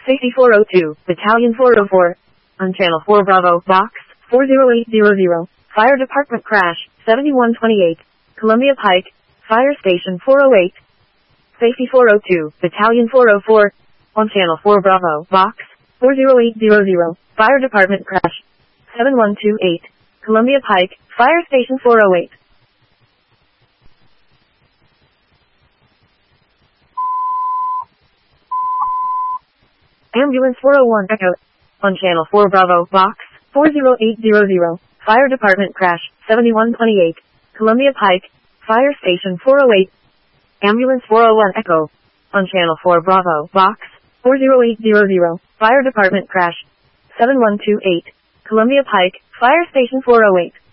Safety 402, Battalion 404. On Channel 4 Bravo, Box 40800. Fire Department Crash, 7128. Columbia Pike, Fire Station 408. Safety 402, Battalion 404. On Channel 4 Bravo, Box 40800. Fire Department Crash, 7128. Columbia Pike, Fire Station 408. Ambulance 401 Echo. On Channel 4 Bravo, Box 40800. Fire Department Crash, 7128. Columbia Pike, Fire Station 408. Ambulance 401 Echo. On Channel 4 Bravo, Box 40800. Fire Department Crash, 7128. Columbia Pike, Fire Station 408.